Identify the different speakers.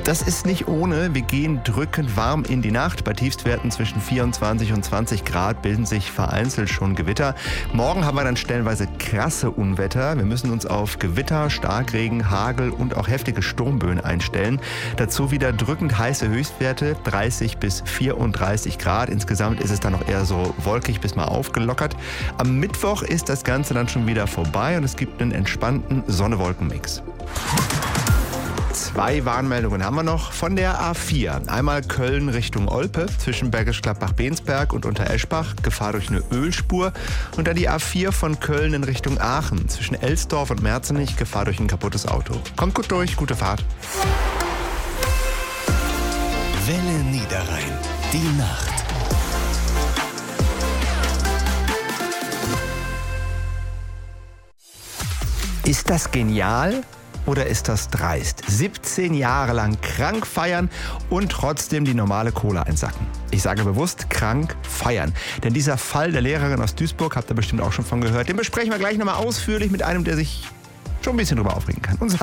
Speaker 1: Das ist nicht ohne. Wir gehen drückend warm in die Nacht. Bei Tiefstwerten zwischen 24 und 20 Grad bilden sich vereinzelt schon Gewitter. Morgen haben wir dann stellenweise krasse Unwetter. Wir müssen uns auf Gewitter, Starkregen, Hagel und auch heftige Sturmböen einstellen. Dazu wieder drückend heiße Höchstwerte, 30 bis 34 Grad. Insgesamt ist es dann noch eher so wolkig bis mal aufgelockert. Am Mittwoch ist das Ganze dann schon wieder vorbei und es gibt einen entspannten Sonne-Wolken-Mix. 2 Warnmeldungen haben wir noch von der A4. Einmal Köln Richtung Olpe zwischen Bergisch Gladbach-Bensberg und Untereschbach, Gefahr durch eine Ölspur. Und dann die A4 von Köln in Richtung Aachen zwischen Elsdorf und Merzenich, Gefahr durch ein kaputtes Auto. Kommt gut durch, gute Fahrt.
Speaker 2: Welle Niederrhein, die Nacht.
Speaker 1: Ist das genial? Oder ist das dreist? 17 Jahre lang krank feiern und trotzdem die normale Kohle einsacken. Ich sage bewusst krank feiern. Denn dieser Fall der Lehrerin aus Duisburg, habt ihr bestimmt auch schon von gehört, den besprechen wir gleich nochmal ausführlich mit einem, der sich schon ein bisschen drüber aufregen kann. Unser